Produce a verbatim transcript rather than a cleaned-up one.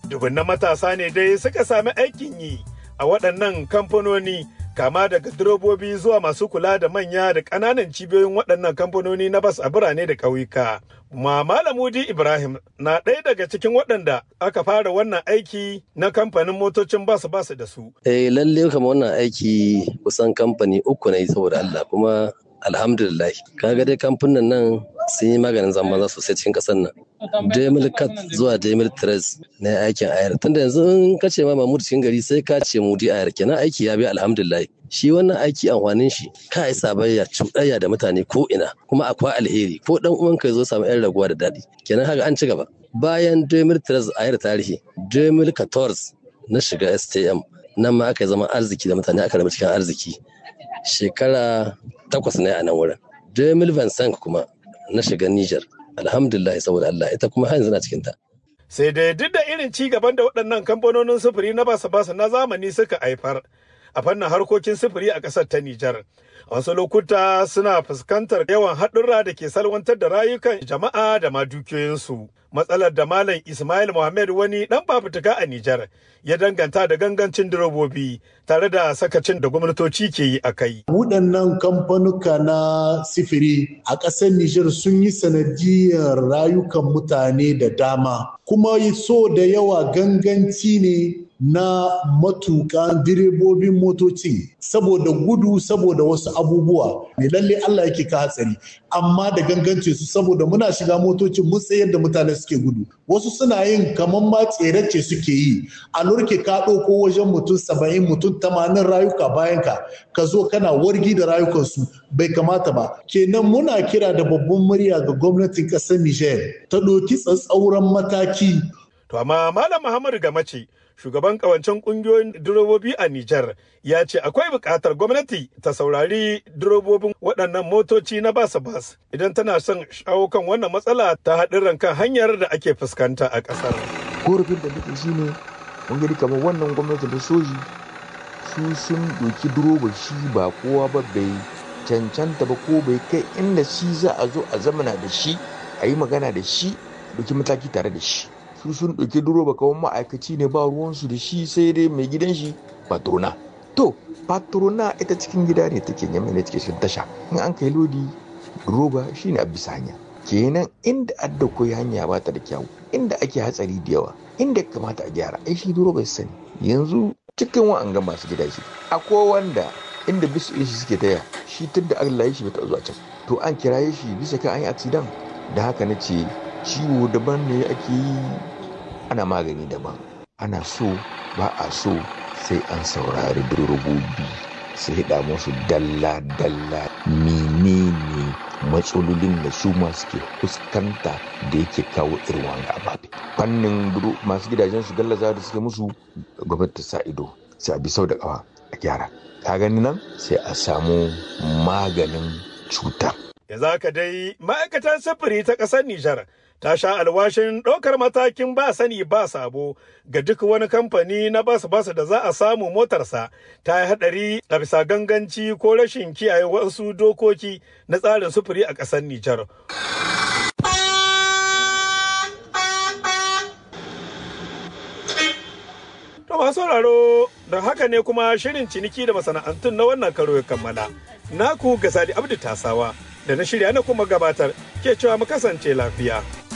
Dubunnan matasa ne dai suka sami aikin yi a waɗannan kamfanoni, kama daga direbobi zuwa masu kula da manya da ƙananan cibiyoyin waɗannan kamfanoni na bas a birane da ƙauyuka. Ma Malamudi Ibrahim na ɗaya daga cikin waɗanda aka fara wannan aiki na kamfanin motocin bas bas da su. Eh lalle kama wannan aiki kusan kamfani uku ne saboda Allah, kuma alhamdulillah kaga dai kamfanin nan sun yi maganin zama sosai cikin ƙasar nan. Demil Cat zuwa Demil Tres na aikin ayar. Tunda yanzu in ka ce ma Mahmud cikin gari sai ka ce Mudi ayar, kenan aiki ya bi alhamdulillah. Shi wannan aiki amfanin shi ka yi sabayya cuɗayya da mutane ko ina, kuma akwai alheri ko dan uwanka ya zo samu yan raguwa da daɗi. Kenan haka an ci gaba. Bayan Demil Tres ayar tarihi, Demil Catorze na shiga S T M, nan ma aka zama arziki da mutane aka rabu cikin arziki. Shekara takwas ne a nan wurin. Demil Vincent kuma na shiga Niger. Alhamdulillah saboda Allah, ita kuma har yanzu na cikin ta. Sai dai duk da irin ci gaban da waɗannan kamfanonin sufuri na basa-basa na zamani suka haifar a fannin harkokin sufuri a ƙasar ta Nijar, a wasu lokuta suna fuskantar yawan haɗurra da ke salwantar da rayukan jama'a da ma dukiyoyinsu. Matsalar da Malam Ismail Muhammad, wani ɗan fafutuka a Nijar, ya danganta da gangancin direbobi tare da sakacin da gwamnatoci ke yi a kai. Waɗannan kamfanuka na sifiri a ƙasar Nijar sun yi sanadiyar rayukan mutane da dama, kuma so da yawa ganganci ne na matukan direbobin motoci saboda gudu, saboda wasu abubuwa ne. Lalle Allah yake ka hatsari, amma da gangance su saboda muna shiga motocin mun tsayar da mutane suke gudu. Wasu suna yin kamar ma tserace suke yi, a lurke ka ɗauko wajen mutum saba'in mutum tamanin rayuka bayan ka ka zo kana wargi da rayukansu, bai kamata ba. Kenan muna kira da babban murya ga gwamnatin ƙasar Nijar ta ɗauki tsatsauran mataki. To amma Malam Muhammadu Gamace, shugaban kawancen kungiyoyin direbobi a Nijar, ya ce akwai buƙatar gwamnati ta saurari direbobin waɗannan motoci na bas-bas idan tana son shawo kan wannan matsala ta haɗin kan hanyar da ake fuskanta a ƙasar. Korafin da nake shi ne, mun gani kamar wannan gwamnati da soji su sun ɗauki direba shi ba kowa ba, bai cancanta ba ko bai kai inda shi za a zo a zamana da shi a yi magana da shi, ɗauki mataki tare da shi. Su sun ɗauki direba kawai ma'aikaci ne, ba ruwansu da shi sai dai mai gidan shi patrona. To patrona ita cikin gida ne take nyamai ne take cikin tasha, in an kai lodi direba shine a bisa hanya. Kenan inda adda koyi hanya ba ta da kyau, inda ake hatsari da yawa, inda kamata a gyara, ai shi direba ya sani. Yanzu cikin wa'anga masu gida shi akwai wanda inda bisu shi suke taya shi tun da Allah ya shi bai taɓa zuwa can, to an kiraye shi bisa kan an yi accident. Da haka na ce ciwo daban ne ake yi, ana magani daban. Ana so ba a so sai an saurari direbobi, sai hida musu dalla-dalla menene matsalolin da su ma suke fuskanta da yake kawo irin wanga ababe. Fannin masu gidajen su gallaza da suke musu, gwamnati sa ido sai a bi sau da kawa a gyara. Ka gani nan sai a samu maganin cutar. Yanzu haka dai ma'aikatar sufuri ta ƙasar Nijar ta sha alwashin ɗaukar matakin ba sani ba sabo ga duk wani kamfani na bas-bas da za a samu motarsa ta yi haɗari a bisa ganganci ko rashin kiyaye wasu dokoki na tsarin sufuri a ƙasar Nijar. To masu sauraro, da haka ne kuma shirin ciniki da masana'antun na wannan karo ya kammala. Naku Gazali Abdu Tasawa da na shirya na kuma gabatar ke cewa mu kasance lafiya.